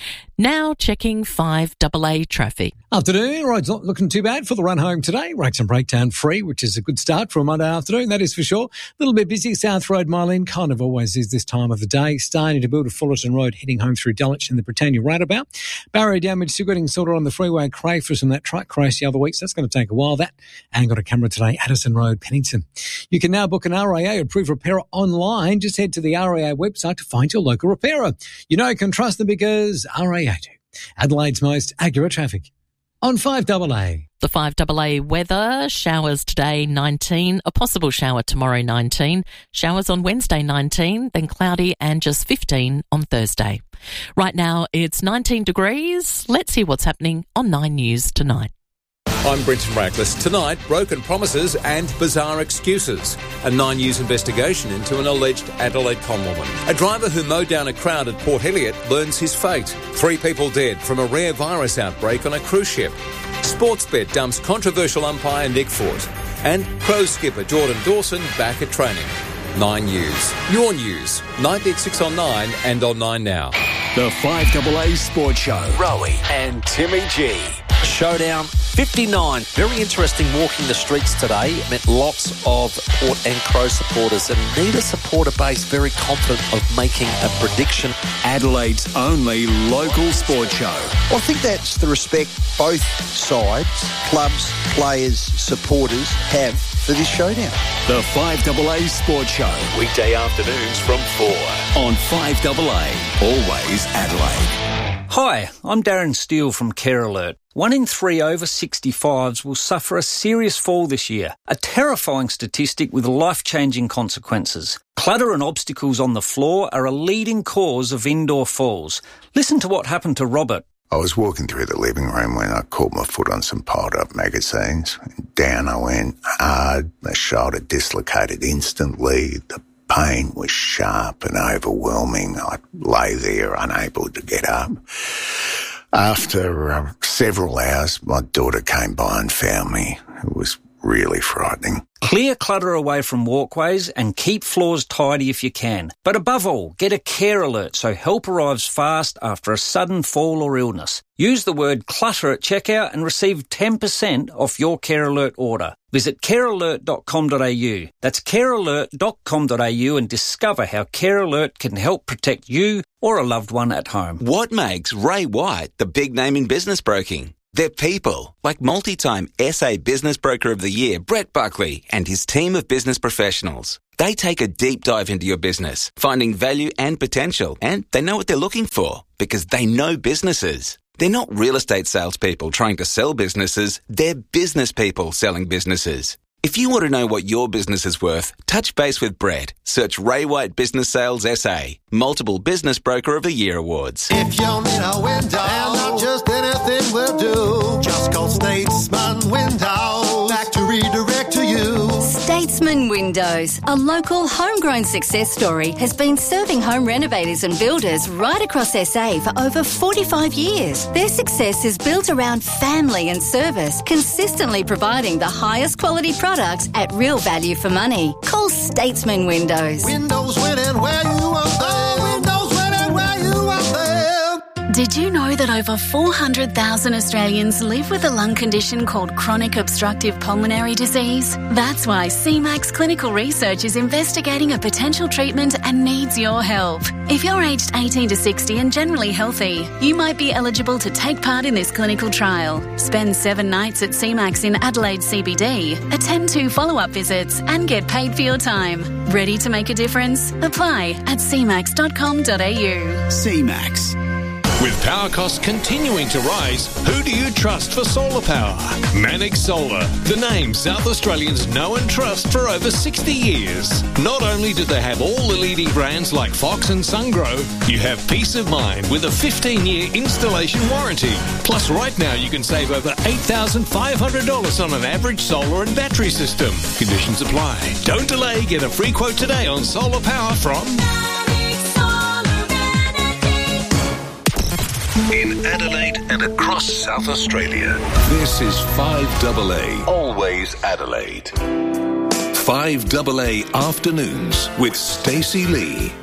Speaker 18: Now checking 5AA traffic.
Speaker 23: Afternoon, roads not looking too bad for the run home today. Rates and breakdown free, which is a good start for a Monday afternoon, that is for sure. A little bit busy, South Road Mile End, kind of always is this time of the day. Starting to build a Fullerton Road heading home through Dulwich and the Britannia roundabout. Barrier damage still getting sorted on the freeway at Crayford from that truck crash the other week, so that's going to take a while, that. And got a camera today, Addison Road, Pennington. You can now book an RAA approved repairer online. Just head to the RAA website to find your local repairer. You know you can trust them because RAA do. Adelaide's most accurate traffic on 5AA.
Speaker 18: The 5AA weather, showers today 19, a possible shower tomorrow 19, showers on Wednesday 19, then cloudy and just 15 on Thursday. Right now it's 19 degrees. Let's hear what's happening on 9 News tonight.
Speaker 24: I'm Brenton Raglis. Tonight, broken promises and bizarre excuses. A 9 News investigation into an alleged Adelaide conwoman. A driver who mowed down a crowd at Port Elliot learns his fate. 3 people dead from a rare virus outbreak on a cruise ship. Sportsbet dumps controversial umpire Nick Foote. And Crows skipper Jordan Dawson back at training. 9 News. Your news. 9 at 6 on 9 and on 9 now.
Speaker 4: The 5AA Sports Show. Rowie and Timmy G.
Speaker 25: Showdown 59. Very interesting walking the streets today. Met lots of Port and Crow supporters, and neither supporter base very confident of making a prediction.
Speaker 4: Adelaide's only local sports show.
Speaker 26: Well, I think that's the respect both sides, clubs, players, supporters have for this showdown.
Speaker 4: The 5AA Sports Show.
Speaker 25: Weekday afternoons from 4.
Speaker 4: On 5AA. Always Adelaide.
Speaker 27: Hi, I'm Darren Steele from Care Alert. 1 in 3 over 65s will suffer a serious fall this year, a terrifying statistic with life-changing consequences. Clutter and obstacles on the floor are a leading cause of indoor falls. Listen to what happened to Robert.
Speaker 28: I was walking through the living room when I caught my foot on some piled-up magazines. Down I went hard, my shoulder dislocated instantly. The pain was sharp and overwhelming. I lay there unable to get up. After several hours, my daughter came by and found me. It was really frightening.
Speaker 27: Clear clutter away from walkways and keep floors tidy if you can. But above all, get a care alert so help arrives fast after a sudden fall or illness. Use the word clutter at checkout and receive 10% off your Care Alert order. Visit carealert.com.au. That's carealert.com.au and discover how Care Alert can help protect you or a loved one at home.
Speaker 1: What makes Ray White the big name in business broking? They're people, like multi-time SA Business Broker of the Year, Brett Buckley, and his team of business professionals. They take a deep dive into your business, finding value and potential, and they know what they're looking for because they know businesses. They're not real estate salespeople trying to sell businesses, they're business people selling businesses. If you want to know what your business is worth, touch base with Brett. Search Ray White Business Sales SA. Multiple Business Broker of the Year awards.
Speaker 3: If you're in a window, and not just anything will do, just call Statesman Windows back to redirect to you.
Speaker 6: Statesman Windows, a local homegrown success story, has been serving home renovators and builders right across SA for over 45 years. Their success is built around family and service, consistently providing the highest quality products at real value for money. Call Statesman Windows.
Speaker 3: Windows winning where you want them. Windows winning where you want them.
Speaker 7: Did you know that over 400,000 Australians live with a lung condition called chronic obstructive pulmonary disease? That's why CMAX Clinical Research is investigating a potential treatment and needs your help. If you're aged 18 to 60 and generally healthy, you might be eligible to take part in this clinical trial. Spend 7 nights at CMAX in Adelaide CBD, attend 2 follow-up visits and get paid for your time. Ready to make a difference? Apply at cmax.com.au.
Speaker 8: CMAX. With power costs continuing to rise, who do you trust for solar power? Manix Solar, the name South Australians know and trust for over 60 years. Not only do they have all the leading brands like Fox and SunGrow, you have peace of mind with a 15-year installation warranty. Plus, right now you can save over $8,500 on an average solar and battery system. Conditions apply. Don't delay. Get a free quote today on solar power from
Speaker 24: in Adelaide and across South Australia. This is 5AA, always Adelaide. 5AA Afternoons with Stacey Lee.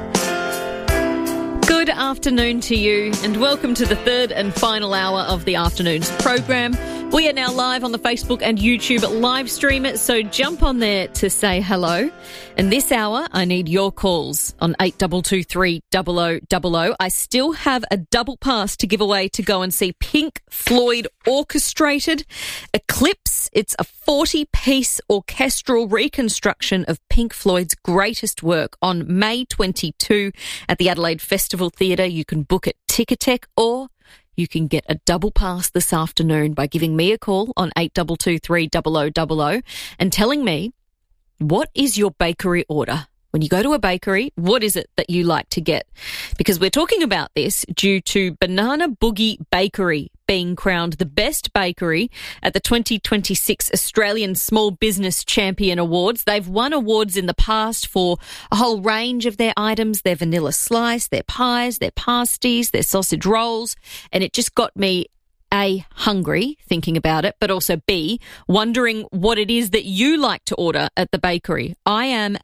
Speaker 2: Good afternoon to you and welcome to the third and final hour of the afternoon's program. We are now live on the Facebook and YouTube live stream, so jump on there to say hello. And this hour, I need your calls on 8223 0000. I still have a double pass to give away to go and see Pink Floyd orchestrated Eclipse. It's a 40-piece orchestral reconstruction of Pink Floyd's greatest work on May 22 at the Adelaide Festival Theatre. You can book at Ticketek or you can get a double pass this afternoon by giving me a call on 8223 0000 and telling me, what is your bakery order? When you go to a bakery, what is it that you like to get? Because we're talking about this due to Banana Boogie Bakery being crowned the best bakery at the 2026 Australian Small Business Champion Awards. They've won awards in the past for a whole range of their items, their vanilla slice, their pies, their pasties, their sausage rolls, and it just got me A, hungry thinking about it, but also B, wondering what it is that you like to order at the bakery. I am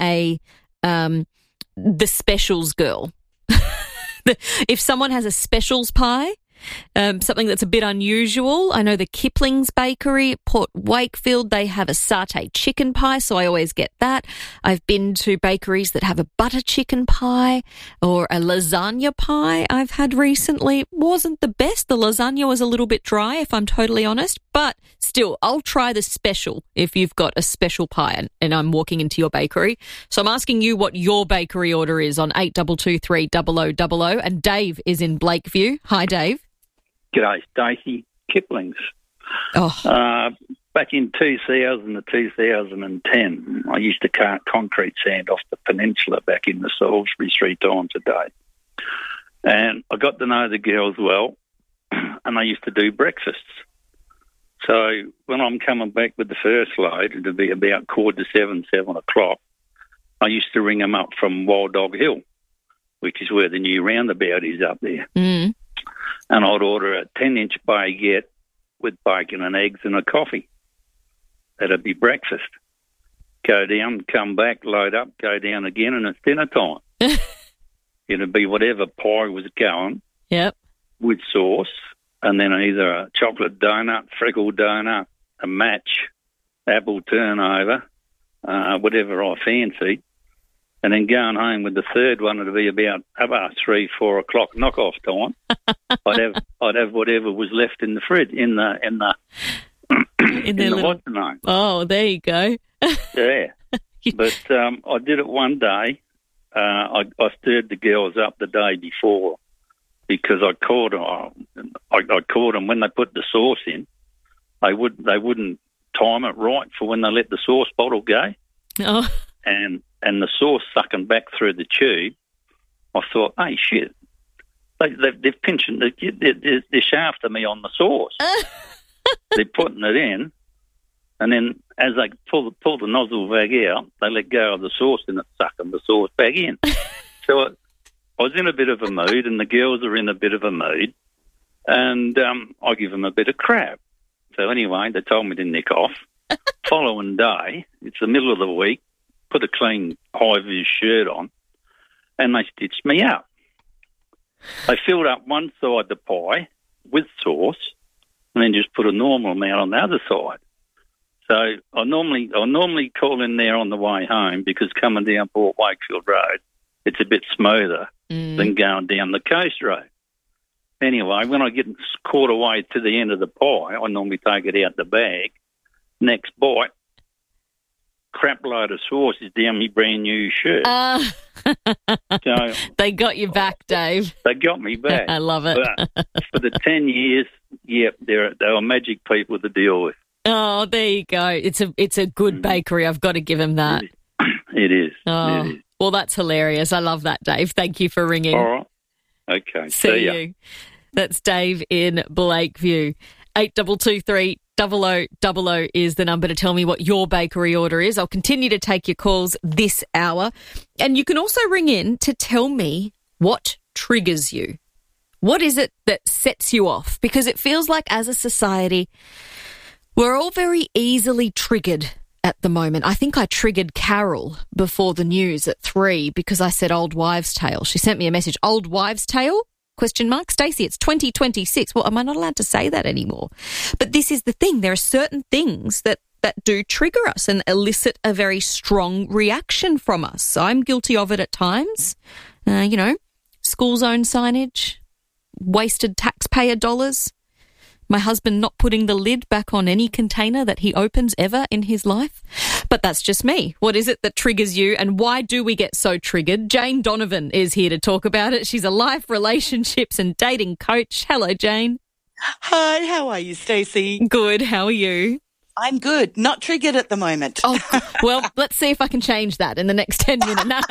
Speaker 2: the specials girl. If someone has a specials pie, something that's a bit unusual. I know the Kipling's Bakery, Port Wakefield, they have a satay chicken pie, so I always get that. I've been to bakeries that have a butter chicken pie or a lasagna pie I've had recently. Wasn't the best. The lasagna was a little bit dry, if I'm totally honest, but still, I'll try the special if you've got a special pie and I'm walking into your bakery. So I'm asking you what your bakery order is on 8223 0000, and Dave is in Blakeview. Hi, Dave.
Speaker 9: G'day, Stacey. Kipling's. Back in 2000 to 2010, I used to cart concrete sand off the peninsula back in the Salisbury 3 times a day. And I got to know the girls well, and I used to do breakfasts. So when I'm coming back with the first load, it'd be about 7:15, 7 o'clock, I used to ring them up from Wild Dog Hill, which is where the new roundabout is up there.
Speaker 2: Mm.
Speaker 9: And I'd order a 10-inch baguette with bacon and eggs and a coffee. that'd be breakfast. Go down, come back, load up, go down again, and it's dinner time. It'd be whatever pie was going.
Speaker 2: Yep.
Speaker 9: With sauce, and then either a chocolate donut, freckle donut, a match, apple turnover, whatever I fancied. And then going home with the third one, it'd be about 3, 4 o'clock knock-off time. I'd have whatever was left in the fridge, in the what's the name.
Speaker 2: Oh, there you go.
Speaker 9: Yeah. But I did it one day. I stirred the girls up the day before because I caught them when they put the sauce in. They wouldn't time it right for when they let the sauce bottle go.
Speaker 2: Oh.
Speaker 9: And the sauce sucking back through the tube. I thought, hey, shit, they've pinched, they're shafting me on the sauce. They're putting it in, and then as they pull the nozzle back out, they let go of the sauce and it's sucking the sauce back in. So I was in a bit of a mood, and the girls are in a bit of a mood, and I give them a bit of crap. So anyway, they told me to nick off. Following day, it's the middle of the week, put a clean high-vis shirt on, and they stitched me up. They filled up one side of the pie with sauce, and then just put a normal amount on the other side. So I normally call in there on the way home because coming down Port Wakefield Road, it's a bit smoother than going down the coast road. Anyway, when I get caught away to the end of the pie, I normally take it out the bag. Next bite, crap load of sauce is down my brand new shirt. So
Speaker 2: they got you back, Dave.
Speaker 9: They got me back.
Speaker 2: I love it.
Speaker 9: But for the 10 years, yep, they were magic people to deal with.
Speaker 2: Oh, there you go. It's a good bakery. I've got to give him that.
Speaker 9: It is.
Speaker 2: Oh,
Speaker 9: it is.
Speaker 2: Well, that's hilarious. I love that, Dave. Thank you for ringing.
Speaker 9: All right. Okay.
Speaker 2: See you. That's Dave in Blakeview. 8223 0000 is the number to tell me what your bakery order is. I'll continue to take your calls this hour. And you can also ring in to tell me what triggers you. What is it that sets you off? Because it feels like as a society, we're all very easily triggered at the moment. I think I triggered Carol before the news at 3 because I said old wives' tale. She sent me a message, old wives' tale? ? Stacey, it's 2026. Well, am I not allowed to say that anymore? But this is the thing. There are certain things that do trigger us and elicit a very strong reaction from us. I'm guilty of it at times. School zone signage, wasted taxpayer dollars, my husband not putting the lid back on any container that he opens ever in his life. But that's just me. What is it that triggers you, and why do we get so triggered? Jane Donovan is here to talk about it. She's a life, relationships and dating coach. Hello, Jane.
Speaker 5: Hi, how are you, Stacey?
Speaker 2: Good, how are you?
Speaker 5: I'm good. Not triggered at the moment.
Speaker 2: Oh, well, let's see if I can change that in the next 10 minutes.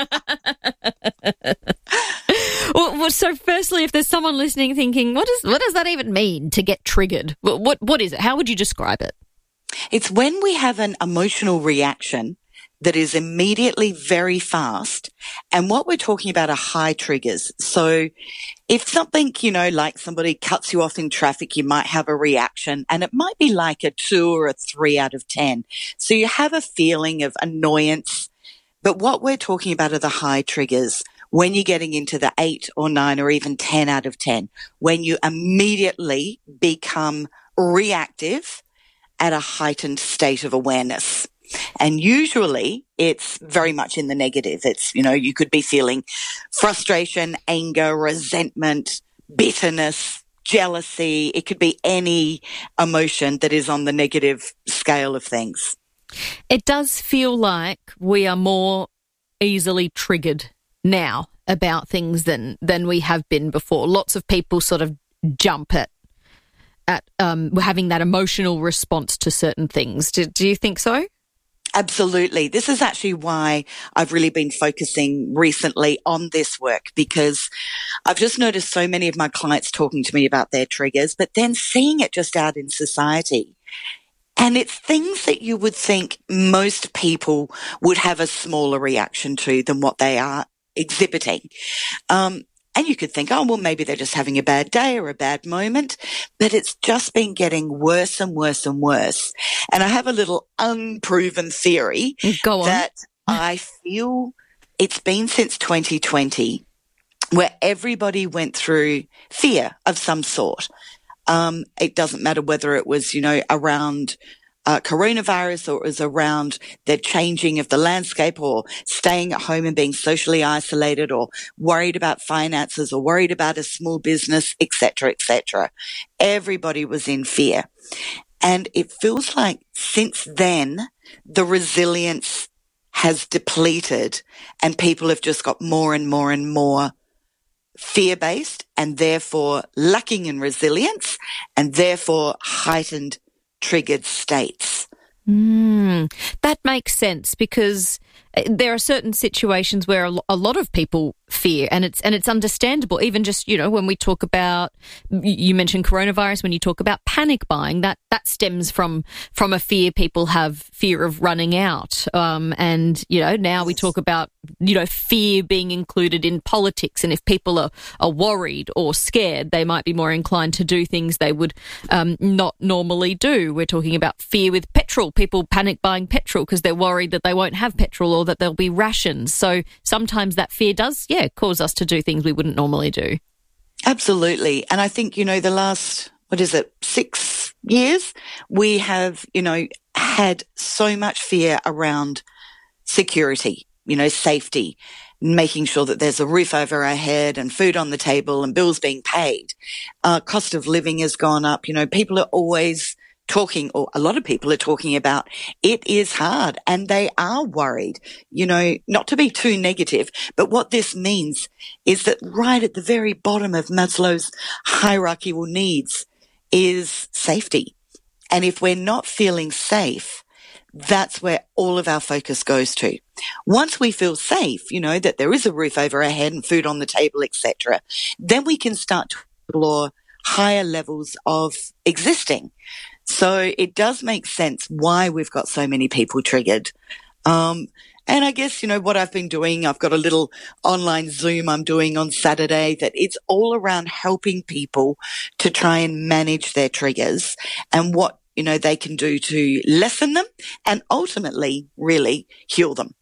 Speaker 2: Well, so firstly, if there's someone listening thinking, what does that even mean to get triggered? What is it? How would you describe it?
Speaker 5: It's when we have an emotional reaction that is immediately very fast. And what we're talking about are high triggers. So if something, like somebody cuts you off in traffic, you might have a reaction, and it might be like a 2 or a 3 out of 10. So you have a feeling of annoyance. But what we're talking about are the high triggers. When you're getting into the 8 or 9 or even 10 out of 10, when you immediately become reactive at a heightened state of awareness. And usually it's very much in the negative. It's, you could be feeling frustration, anger, resentment, bitterness, jealousy. It could be any emotion that is on the negative scale of things.
Speaker 2: It does feel like we are more easily triggered now about things than we have been before. Lots of people sort of jump at having that emotional response to certain things. Do you think so?
Speaker 5: Absolutely. This is actually why I've really been focusing recently on this work, because I've just noticed so many of my clients talking to me about their triggers, but then seeing it just out in society. And it's things that you would think most people would have a smaller reaction to than what they are exhibiting. And you could think, oh, well, maybe they're just having a bad day or a bad moment, but it's just been getting worse and worse and worse. And I have a little unproven theory that I feel it's been since 2020 where everybody went through fear of some sort. It doesn't matter whether it was, around coronavirus or it was around the changing of the landscape or staying at home and being socially isolated or worried about finances or worried about a small business, etc., etc. Everybody was in fear. And it feels like since then, the resilience has depleted and people have just got more and more and more fear-based and therefore lacking in resilience and therefore heightened triggered states.
Speaker 2: That makes sense because there are certain situations where a lot of people fear, and it's understandable. Even just when we talk about, you mentioned coronavirus, when you talk about panic buying, that stems from a fear. People have fear of running out, and now we talk about fear being included in politics, and if people are worried or scared, they might be more inclined to do things they would not normally do. We're talking about fear with petrol. People panic buying petrol because they're worried that they won't have petrol or that there'll be rations. So sometimes that fear does, cause us to do things we wouldn't normally do.
Speaker 5: Absolutely. And I think, the last, 6 years, we have, had so much fear around security, safety, making sure that there's a roof over our head and food on the table and bills being paid. Cost of living has gone up. People are always talking, or a lot of people are talking about it is hard and they are worried, not to be too negative, but what this means is that right at the very bottom of Maslow's hierarchical needs is safety. And if we're not feeling safe, that's where all of our focus goes to. Once we feel safe, that there is a roof over our head and food on the table, etc., then we can start to explore higher levels of existing. So it does make sense why we've got so many people triggered. And I guess, what I've been doing, I've got a little online Zoom I'm doing on Saturday that it's all around helping people to try and manage their triggers and what, they can do to lessen them and ultimately really heal them.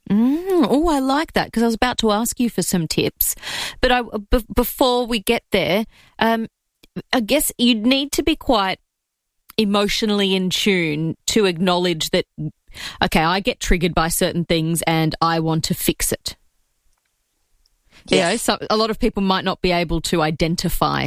Speaker 2: I like that because I was about to ask you for some tips. But before we get there, I guess you'd need to be quite emotionally in tune to acknowledge that, okay, I get triggered by certain things and I want to fix it.
Speaker 5: Yes.
Speaker 2: So a lot of people might not be able to identify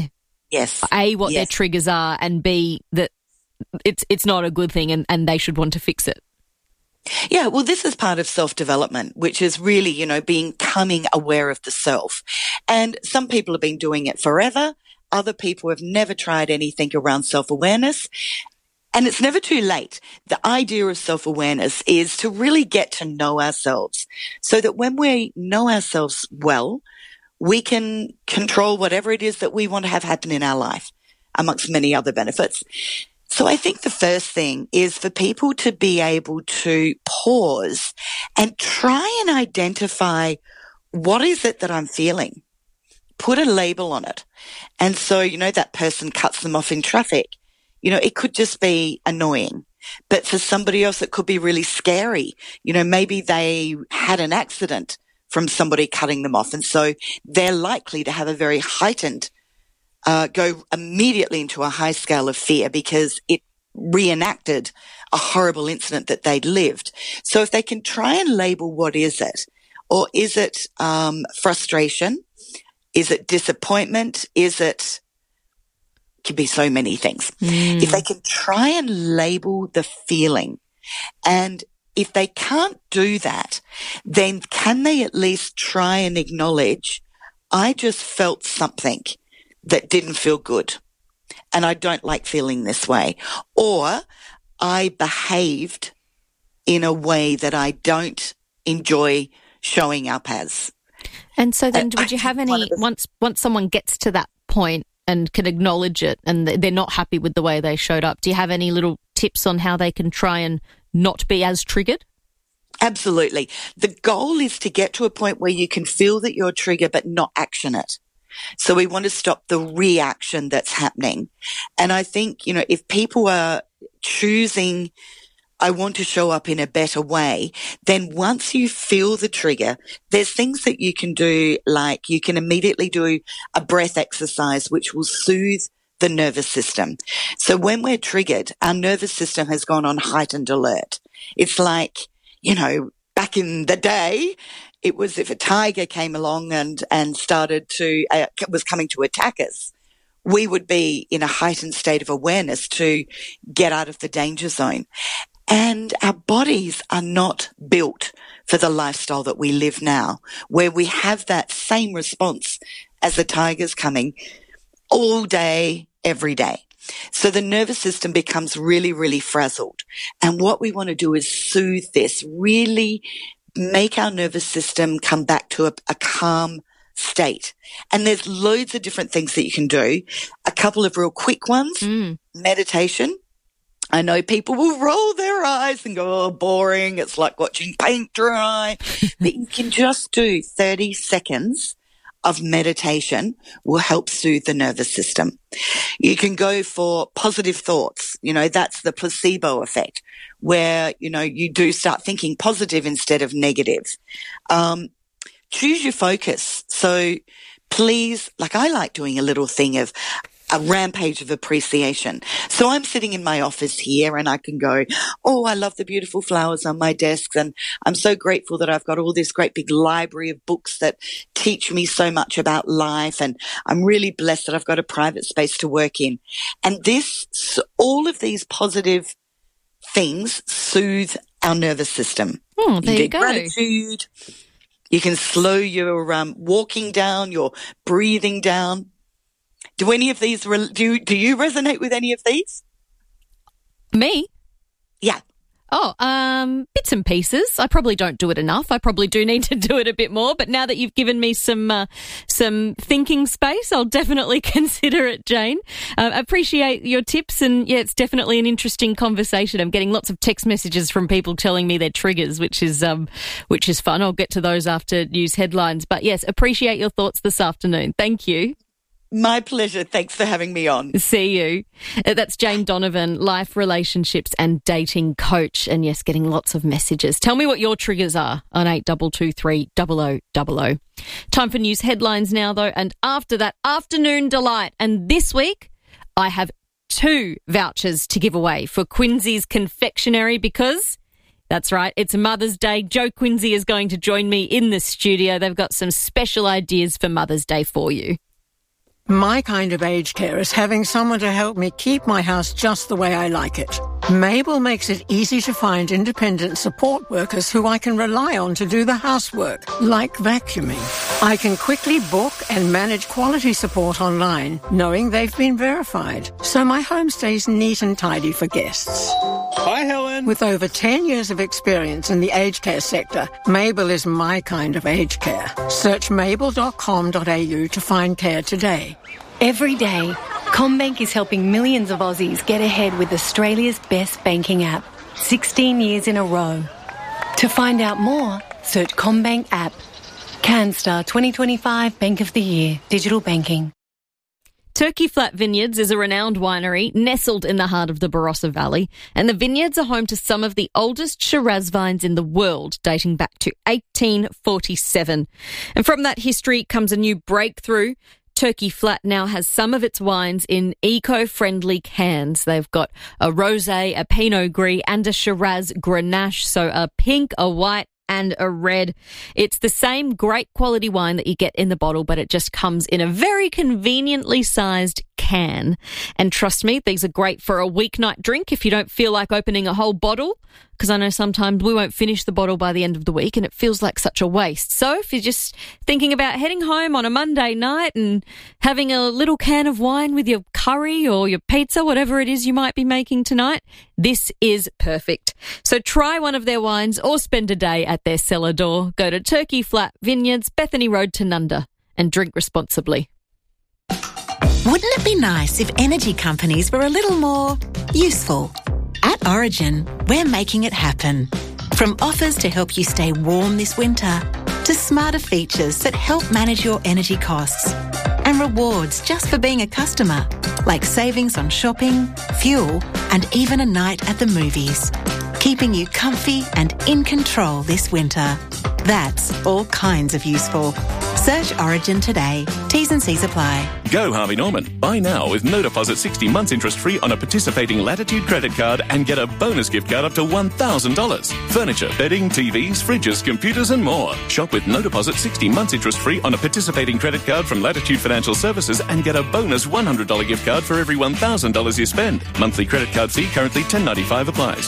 Speaker 2: A, what their triggers are, and B, that it's not a good thing and they should want to fix it.
Speaker 5: Yeah, well, this is part of self-development, which is really, becoming aware of the self. And some people have been doing it forever. Other people have never tried anything around self-awareness. And it's never too late. The idea of self-awareness is to really get to know ourselves so that when we know ourselves well, we can control whatever it is that we want to have happen in our life, amongst many other benefits. So I think the first thing is for people to be able to pause and try and identify what is it that I'm feeling. Put a label on it. And so, that person cuts them off in traffic. It could just be annoying. But for somebody else, it could be really scary. Maybe they had an accident from somebody cutting them off. And so they're likely to have a very heightened go immediately into a high scale of fear because it reenacted a horrible incident that they'd lived. So if they can try and label what is it, or is it frustration? Is it disappointment? It could be so many things. If they can try and label the feeling, and if they can't do that, then can they at least try and acknowledge, I just felt something that didn't feel good and I don't like feeling this way, or I behaved in a way that I don't enjoy showing up as.
Speaker 2: And so then would you have any, once someone gets to that point and can acknowledge it and they're not happy with the way they showed up, do you have any little tips on how they can try and not be as triggered?
Speaker 5: Absolutely. The goal is to get to a point where you can feel that you're triggered but not action it. So we want to stop the reaction that's happening. And I think, you know, if people are choosing, I want to show up in a better way, then once you feel the trigger, there's things that you can do, like you can immediately do a breath exercise, which will soothe the nervous system. So when we're triggered, our nervous system has gone on heightened alert. It's like, you know, back in the day, it was if a tiger came along and started to, was coming to attack us, we would be in a heightened state of awareness to get out of the danger zone. And our bodies are not built for the lifestyle that we live now, where we have that same response as the tiger's coming all day, every day. So the nervous system becomes really, really frazzled. And what we want to do is soothe this, really make our nervous system come back to a calm state. And there's loads of different things that you can do. A couple of real quick ones. Meditation. I know people will roll their eyes and go, oh, boring. It's like watching paint dry. But you can just do 30 seconds of meditation will help soothe the nervous system. You can go for positive thoughts. You know, that's the placebo effect where, you know, you do start thinking positive instead of negative. Choose your focus. So please, like I like doing a little thing of a rampage of appreciation. So I'm sitting in my office here and I can go, oh, I love the beautiful flowers on my desks, and I'm so grateful that I've got all this great big library of books that teach me so much about life, and I'm really blessed that I've got a private space to work in. And all of these positive things soothe our nervous system.
Speaker 2: Oh, there you
Speaker 5: get
Speaker 2: go.
Speaker 5: Gratitude. You can slow your walking down, your breathing down. Do any of these, do you resonate with any of these?
Speaker 2: Me?
Speaker 5: Yeah.
Speaker 2: Oh, bits and pieces. I probably don't do it enough. I probably do need to do it a bit more. But now that you've given me some thinking space, I'll definitely consider it, Jane. Appreciate your tips, and yeah, it's definitely an interesting conversation. I'm getting lots of text messages from people telling me their triggers, which is fun. I'll get to those after news headlines. But yes, appreciate your thoughts this afternoon. Thank you.
Speaker 5: My pleasure. Thanks for having me on.
Speaker 2: See you. That's Jane Donovan, life, relationships and dating coach. And yes, getting lots of messages. Tell me what your triggers are on 8223 0000. Time for news headlines now, though. And after that, afternoon delight. And this week, I have 2 vouchers to give away for Quincy's Confectionery because... that's right, it's Mother's Day. Joe Quincy is going to join me in the studio. They've got some special ideas for Mother's Day for you.
Speaker 10: My kind of aged care is having someone to help me keep my house just the way I like it. Mabel makes it easy to find independent support workers who I can rely on to do the housework, like vacuuming. I can quickly book and manage quality support online, knowing they've been verified, so my home stays neat and tidy for guests.
Speaker 11: Hi, Helen.
Speaker 10: With over 10 years of experience in the aged care sector, Mabel is my kind of aged care. Search mabel.com.au to find care today.
Speaker 12: Every day, CommBank is helping millions of Aussies get ahead with Australia's best banking app, 16 years in a row. To find out more, search CommBank app. CanStar 2025 Bank of the Year, Digital Banking.
Speaker 2: Turkey Flat Vineyards is a renowned winery nestled in the heart of the Barossa Valley, and the vineyards are home to some of the oldest Shiraz vines in the world, dating back to 1847. And from that history comes a new breakthrough. Turkey Flat now has some of its wines in eco-friendly cans. They've got a rosé, a Pinot Gris and a Shiraz Grenache, so a pink, a white and a red. It's the same great quality wine that you get in the bottle, but it just comes in a very conveniently sized can. And trust me, these are great for a weeknight drink if you don't feel like opening a whole bottle, because I know sometimes we won't finish the bottle by the end of the week and it feels like such a waste. So if you're just thinking about heading home on a Monday night and having a little can of wine with your curry or your pizza, whatever it is you might be making tonight, this is perfect. So try one of their wines or spend a day at their cellar door. Go to Turkey Flat Vineyards, Bethany Road, Tanunda, and drink responsibly.
Speaker 13: Wouldn't it be nice if energy companies were a little more useful? At Origin, we're making it happen. From offers to help you stay warm this winter, to smarter features that help manage your energy costs. and rewards just for being a customer, like savings on shopping, fuel, and even a night at the movies. Keeping you comfy and in control this winter. That's all kinds of useful. Search Origin today. T's and C's apply.
Speaker 11: Go Harvey Norman. Buy now with no deposit 60 months interest free on a participating Latitude credit card and get a bonus gift card up to $1,000. Furniture, bedding, TVs, fridges, computers and more. Shop with no deposit 60 months interest free on a participating credit card from Latitude Financial Services and get a bonus $100 gift card for every $1,000 you spend. Monthly credit card fee currently $10.95 applies.